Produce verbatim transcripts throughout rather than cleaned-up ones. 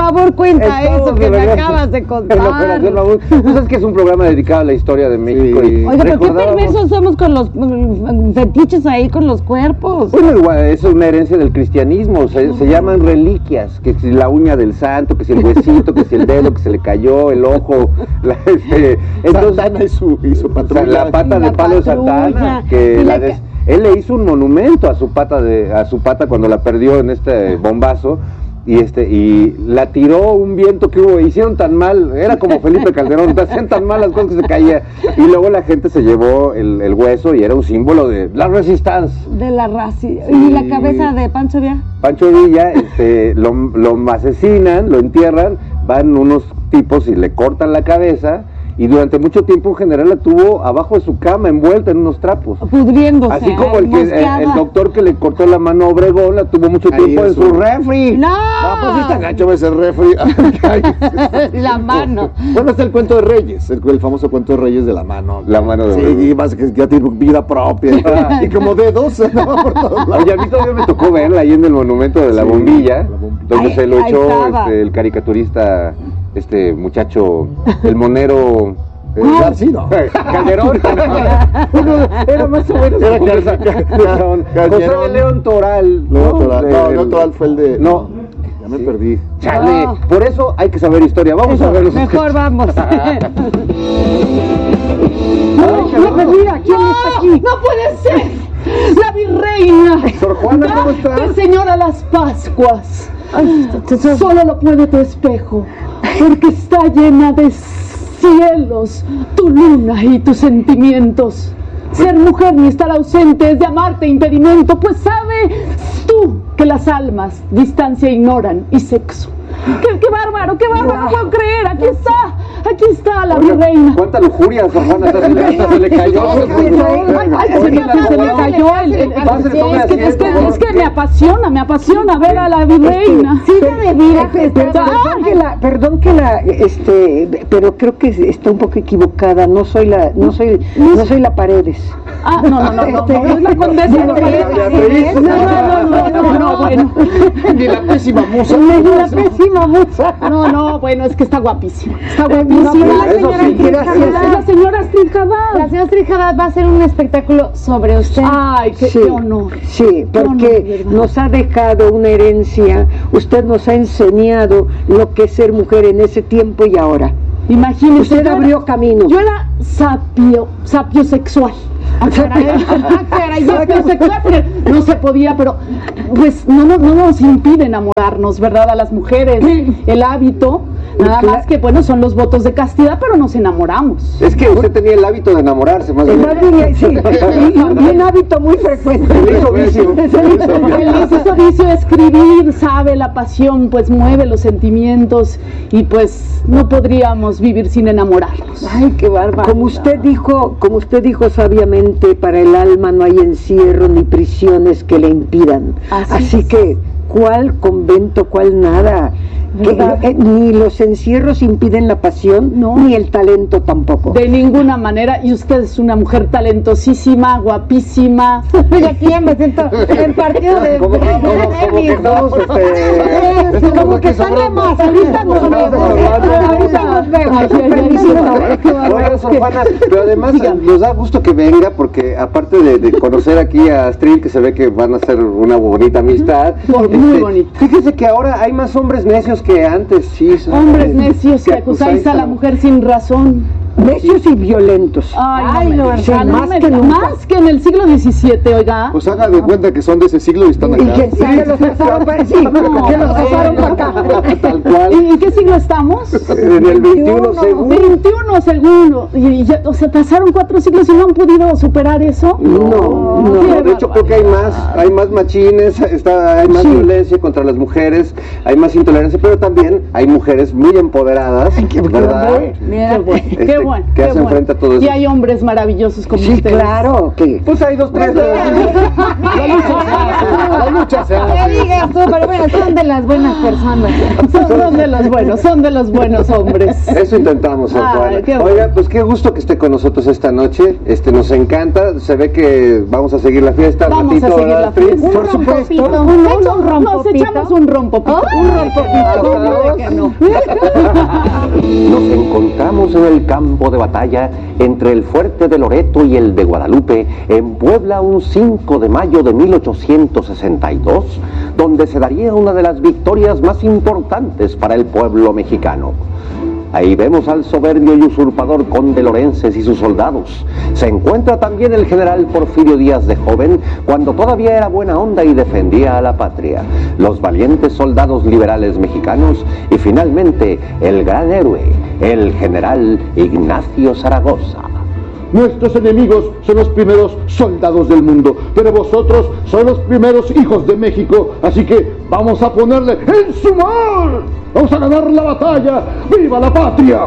favor, cuenta Estamos eso que de me regreso acabas de contar. en Operación Mamut. Tú sabes que es un programa dedicado a la historia de México. Y Oiga, pero qué recordábamos- perversos somos con los mm, fetiches ahí con los cuerpos. Bueno, igual, eso es una herencia del cristianismo, se, se llaman reliquias, que si la uña del santo, que si el huesito, que si el dedo que se le cayó, el ojo, la, este, entonces, Santana y su, y su o sea, patrulla. la pata Y la de palo de patrulla, Santana, que y la la des- ca- él le hizo un monumento a su pata de, a su pata cuando la perdió en este bombazo. Y este y la tiró un viento que hubo, hicieron tan mal, era como Felipe Calderón, hacían tan mal las cosas que se caía, y luego la gente se llevó el, el hueso y era un símbolo de la resistencia. De la raza. Sí. ¿Y la cabeza de Pancho Villa? Pancho Villa este, lo, lo asesinan, lo entierran, van unos tipos y le cortan la cabeza, y durante mucho tiempo un general la tuvo abajo de su cama, envuelta en unos trapos. Pudriéndose. Así como el, que, el, mosqueada. el doctor que le cortó la mano a Obregón la tuvo mucho Ahí tiempo en en su su- refri. ¡No! No, pues sí está gacho ese refri. La mano. Bueno, está el cuento de Reyes, el, el famoso cuento de Reyes de la mano. La mano de Sí, Obregón. y más que ya tiene vida propia. Y, y como dedos, ¿no? Por todos lados. Oye, a mí todavía me tocó verla ahí en el monumento de la Sí, bombilla, la bombilla. donde Ahí- se lo ahí echó estaba. este, el caricaturista, este muchacho, el monero. eh, Garci, no. Calderón. Uno, era más o menos Era como Cal- esa- Cal- Calderón. Calderón. José de León Toral. León Toral. De- No, del- León Toral fue el de. No. Ya me perdí. Chale, No. por eso hay que saber historia. Vamos Eso, a ver los mejor vamos. No, no, no, mira, ¿quién está aquí? ¡No puede ser! ¡La virreina! Sor Juana, ¿cómo estás? ¡Que señora las Pascuas! Solo lo puede tu espejo, porque está llena de cielos, tu luna y tus sentimientos. Ser mujer ni estar ausente es de amarte impedimento, pues sabes tú que las almas distancia ignoran y sexo. ¡Qué, qué bárbaro, qué bárbaro! No puedo creer, aquí está, aquí está la Oiga, virreina. ¿cuánta lujuria, Sor Juana? Hasta se le, hasta se le cayó. Ay, ay, se me- se me cayó el- el- el- Pásale, tome es que, es que, asiento, es que me apasiona, me apasiona ver a la virreina. Sí, de mira, Ay. perdón que la, perdón que la, este, pero creo que está un poco equivocada. No soy la, no soy, no soy la Paredes. Ah, no, no, no, no, no, no es la condesa de Beatriz. No, no, no, no, no, no, bueno. Ni la pésima musa. La pésima musa. No, no, bueno, es que está guapísima. Está guapísima. No, La eso señora sí, Astrid gracias. Haddad, es la señora Astrid Haddad. La señora Astrid Haddad va a hacer un espectáculo sobre usted. Ay, qué, Sí, qué honor. sí, Qué honor, porque ¿verdad? nos ha dejado una herencia. Usted nos ha enseñado lo que es ser mujer en ese tiempo y ahora. Imagínese. Usted yo abrió era- camino. Yo era sapio, sapio sexual. Ah, caray, ah, caray, sapio sexual, porque no se podía, pero pues no, no, no nos impide enamorarnos, ¿verdad? A las mujeres, el hábito, nada más que, bueno, son los votos de castidad, pero nos enamoramos. Es que usted tenía el hábito de enamorarse, más bien. Más bien, sí, y, y un hábito muy frecuente. El hizo vicio. El hizo vicio de escribir, sabe, la pasión, pues mueve los sentimientos y pues no podríamos vivir sin enamorarnos. Ay, qué bárbaro. Como usted dijo, como usted dijo sabiamente, para el alma no hay encierro ni prisiones que le impidan. Así Así, es. que, ¿cuál convento, cuál nada? Que, ¿Verdad? eh, ni los encierros impiden la pasión, No. ni el talento tampoco. De ninguna manera, y usted es una mujer talentosísima, guapísima. Y aquí me siento en partido de... Como, como, como que estamos, este... Como que están de más, ahorita nos vemos. Ahorita nos vemos. Oiga, Sor Juana, pero además nos da gusto que venga porque aparte de, de conocer aquí a Astrid, que se ve que van a hacer una bonita amistad. Muy este, bonita. Fíjese que ahora hay más hombres necios que antes, sí. son- Hombres necios que que acusáis a la mujer sin razón. Necios y violentos. Ay, Ay, no, no, me sí, diga, no más me que diga, nunca. más que en el siglo diecisiete, oiga. Pues haga de cuenta que son de ese siglo y están Y acá. que, sí, que los pasaron para, sí, que los pasaron para acá. Tal cual. ¿Y en qué siglo estamos? En el veintiuno seguro. veintiuno segundo. Y, y ya, o sea, pasaron cuatro siglos y no han podido superar eso. No, no. Qué De hecho creo que hay más, hay más machines, está, hay más Sí. violencia contra las mujeres, hay más intolerancia, pero también hay mujeres muy empoderadas, ¿verdad? Qué bueno, Este, qué que bueno, que hace bueno. frente a todo eso. Y hay hombres maravillosos como Sí, ustedes. claro, que... Pues hay dos, tres. La lucha se hace, la lucha se ¿Qué hace. digas tú? Pero bueno, son de las buenas personas. Son, son de los buenos, son de los buenos hombres. Eso intentamos, Sor Ay, Juana. qué bueno. Oiga, pues qué gusto que esté con nosotros esta noche. Este, nos encanta. Se ve que vamos a seguir la fiesta. Vamos ratito, a seguir ¿verdad, la Tris? fiesta. Por supuesto. Un, Un un Nos echamos un rompopito. Un rompopito. ¿Cómo de que no? Nos encontramos en el campo de batalla entre el fuerte de Loreto y el de Guadalupe, en Puebla, un cinco de mayo de mil ochocientos sesenta y dos, donde se daría una de las victorias más importantes para el pueblo mexicano. Ahí vemos al soberbio y usurpador conde Lorences y sus soldados. Se encuentra también el general Porfirio Díaz de joven, cuando todavía era buena onda y defendía a la patria, los valientes soldados liberales mexicanos y finalmente el gran héroe, el general Ignacio Zaragoza. Nuestros enemigos son los primeros soldados del mundo, pero vosotros sois los primeros hijos de México, así que vamos a ponerle en su mar. Vamos a ganar la batalla. ¡Viva la patria!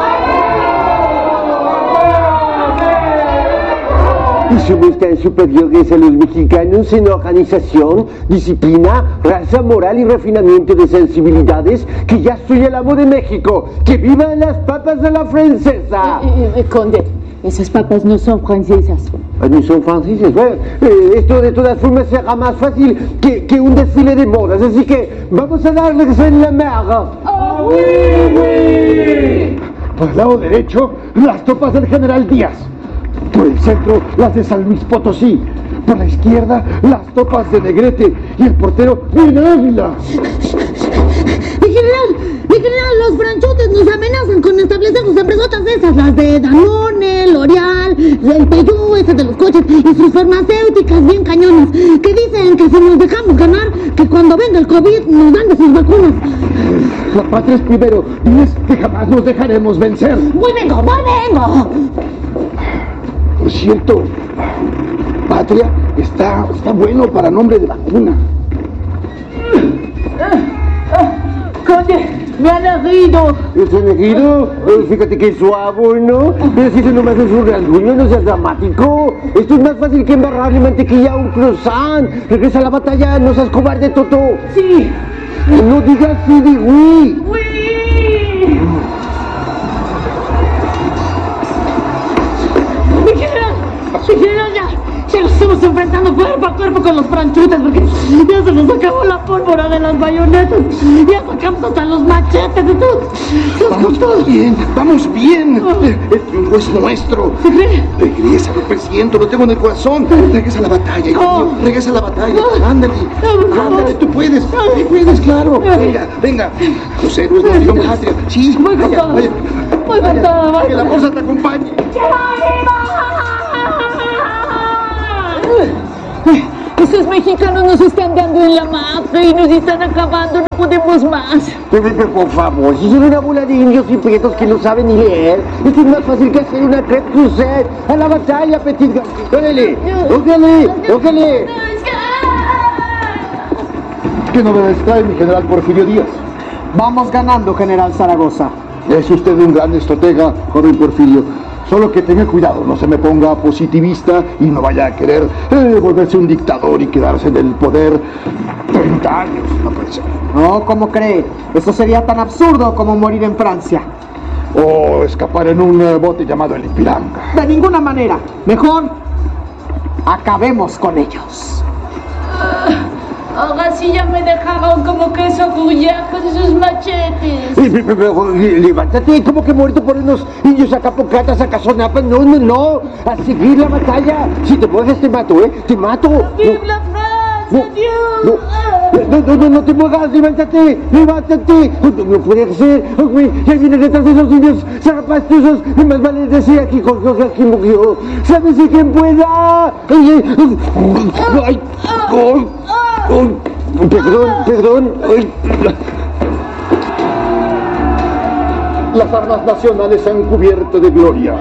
Y somos tan superiores a los mexicanos en organización, disciplina, raza, moral y refinamiento de sensibilidades, que ya soy el amo de México. ¡Que vivan las papas de la francesa! Eh, eh, Conde, esas papas no son francesas. Ah, ¿no son franceses? Bueno, eh, esto de todas formas será más fácil que, que un desfile de modas, así que vamos a darles en la mar. Oh, oui, oui. Por el lado derecho, las tropas del general Díaz. Por el centro, las de San Luis Potosí. Por la izquierda, las tropas de Negrete. Y el portero, ¡bien Ávila! Mi general, mi general, los franchutes nos amenazan con establecer sus empresotas esas, las de Danone, L'Oreal, el Peugeot, ese de los coches, y sus farmacéuticas bien cañonas, que dicen que si nos dejamos ganar, que cuando venga el COVID nos dan de sus vacunas. La patria es primero. Diles que jamás nos dejaremos vencer. ¡Muy vengo, muy vengo! Por cierto, patria está, está bueno para nombre de vacuna. Conde, me han herido. ¿Está elegido? Eh, fíjate que suave, ¿no? Pero si eso nomás es un rasguño, no seas dramático. Esto es más fácil que embarrarle mantequilla a un croissant. Regresa a la batalla, no seas cobarde, Toto. Sí. No digas sí, di oui. Oui. Mi general, mi general, ya, ya nos estamos enfrentando cuerpo a cuerpo con los franchutes porque ya se nos acabó la pólvora de las bayonetas. Ya sacamos hasta los machetes y todo. Vamos bien, vamos bien. El triunfo es nuestro. ¿Se cree? Regresa, lo presiento, lo tengo en el corazón. Regresa a la batalla, hijo No. mío. Regresa a la batalla. No. Ándale. No. Ándale, tú puedes. Tú puedes, claro. Venga, venga. Los héroes nos dieron patria. Sí, Voy con vaya, todo. vaya. Voy con todo, voy Que la con fuerza te acompañe. Esos mexicanos nos están dando en la madre y nos están acabando, no podemos más. Pero, pero, por favor, si son una bola de indios y prietos que no saben ni leer, esto es más fácil que hacer una crepe crusade. A la batalla, petit. ¡Órale! ¡Órale! ¡Órale! ¿Qué novedades trae mi general Porfirio Díaz? Vamos ganando, general Zaragoza. Es usted un gran estratega, joven Porfirio. Solo que tenga cuidado, no se me ponga positivista y no vaya a querer eh, volverse un dictador y quedarse en el poder treinta años. No puede ser. No, ¿cómo cree? Eso sería tan absurdo como morir en Francia. O escapar en un eh, bote llamado el Ipiranga. De ninguna manera. Mejor, acabemos con ellos. Ahora sí ya me dejaron como queso gruyère con esos machetes. Eh, pero, pero, levántate, como que muerto por unos indios acapulcatas, acasonapas. No, no, no. A seguir la batalla. Si te mueves, te mato, ¿eh? Te mato. ¡Vive No. la Francia, No, Dios! no, no, no, no te muevas, levántate, levántate. No, no puede ser, oh, güey, ya vienen detrás de esos indios zarapastrosos. Y más vale decir aquí, Jorge, aquí murió. ¿Sabes si quien pueda? Ay, ay, ay, ay, ay, perdón, perdón. Ay. Las armas nacionales se han cubierto de gloria.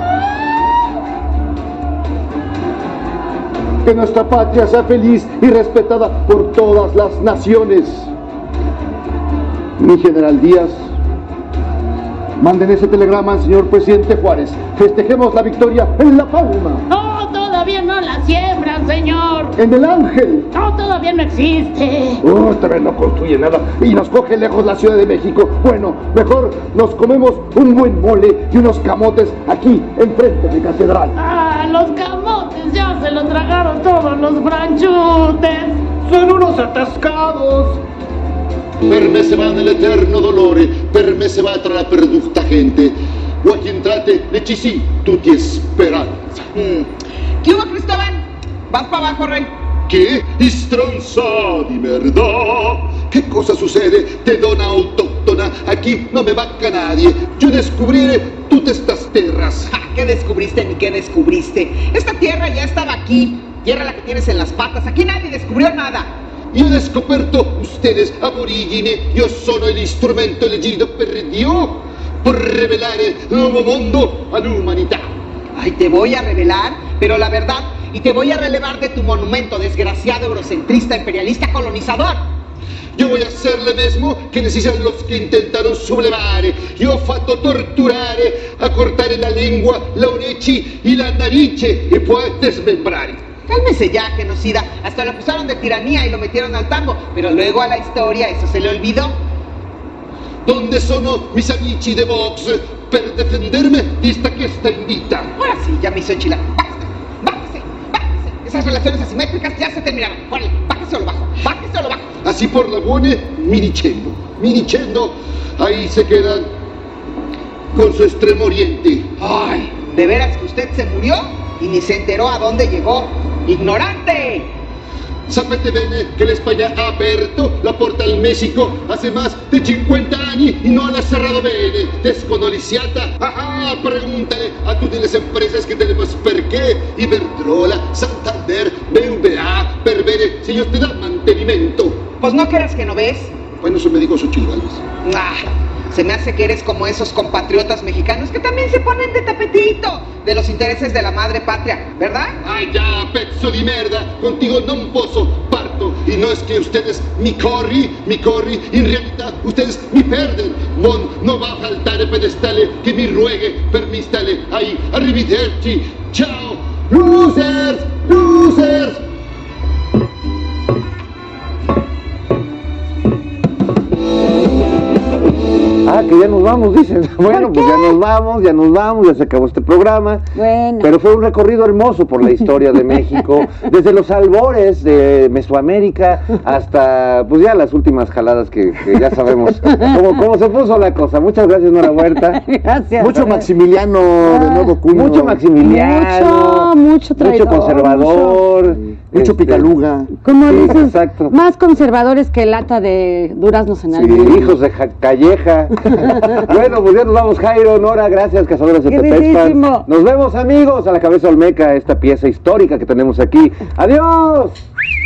Que nuestra patria sea feliz y respetada por todas las naciones. Mi general Díaz, Manden ese telegrama al señor presidente Juárez. Festejemos la victoria en La Palma. No, todavía no la siembran, señor. En El Ángel. No, todavía no existe. Oh, esta vez no construye nada y nos coge lejos la Ciudad de México. Bueno, mejor nos comemos un buen mole y unos camotes aquí, enfrente de Catedral. Ah, los camotes ya se los tragaron todos los franchutes. Son unos atascados. Per me se va nell'eterno dolore, per me se va tra la perduta gente. O a quien trate necesito tutti esperanza. Mm. ¿Qué hubo, Cristóbal? ¿Vas para abajo, rey? ¿Qué? Stronza di merda. ¿Qué cosa sucede? Te dona autóctona. Aquí no me vaca nadie. Yo descubriré todas estas tierras. Ja, ¿qué descubriste ni qué descubriste? Esta tierra ya estaba aquí. Tierra la que tienes en las patas. Aquí nadie descubrió nada. Io ho descoperto ustedes aborigine, io sono l'istrumento elegido per Dio per revelare un nuovo mondo all'umanità. Ay, te voy a revelar, pero la verdad, y te voy a relevar de tu monumento, desgraciado, eurocentrista, imperialista, colonizador. Io voglio essere le mesmo che ne si siano los che intentarono sublevare. Io ho fatto torturare, a cortare la lingua, la orecchi e la narice e poi desmembrare. Cálmese ya, genocida. Hasta lo acusaron de tiranía y lo metieron al tambo, pero luego a la historia eso se le olvidó. ¿Dónde sono mis amici de Vox per defenderme esta que está en vita? Ahora sí, ya me hizo enchilar. Bájese, bájese, bájese. Esas relaciones asimétricas ya se terminaron. Órale, bájese o lo bajo, bájese o lo bajo. Así por la buona, mi dicendo, mi dicendo, ahí se quedan con su extremo oriente. Ay, ¿de veras que usted se murió y ni se enteró a dónde llegó? ¡Ignorante! Sapete bene che l'Espagna ha aperto la porta al Messico hace más de cincuenta anni y no la ha cerrado bene. Desconoliciata. Ajá, pregúntale a tutte le empresas que tenemos per qué. Iberdrola, Santander, B V A, per bene si ellos te dan mantenimiento. Pues no creas que no ves. Bueno, eso me dijo Xochitl Gálvez. Ah, se me hace que eres como esos compatriotas mexicanos que también se ponen de tapetito de los intereses de la madre patria, ¿verdad? Ay, ya, pezzo di merda, contigo non posso, parto. Y no es que ustedes mi corri, mi corri, en realidad ustedes mi perden. Mon no va a faltare pedestale que mi ruegue per mi stale. Ahí, arrivederci, ciao, losers, losers. Ah, que ya nos vamos, dicen. Bueno, pues ya nos vamos, ya nos vamos, ya se acabó este programa. Bueno. Pero fue un recorrido hermoso por la historia de México, desde los albores de Mesoamérica hasta, pues ya las últimas jaladas que, que ya sabemos cómo, cómo se puso la cosa. Muchas gracias, Nora Huerta. Gracias. Mucho Maximiliano de nuevo cuño. Mucho Maximiliano. Mucho, mucho traidor. Mucho conservador. Mucho, mucho este, picaluga. Como Sí, dices, exacto. más conservadores que lata de duraznos en Sí, almendra. hijos de ja- calleja. Bueno, pues ya nos vamos, Jairo, Nora, gracias, cazadores de Queridísimo. Tepexpan. Nos vemos, amigos, a la cabeza olmeca, esta pieza histórica que tenemos aquí. ¡Adiós!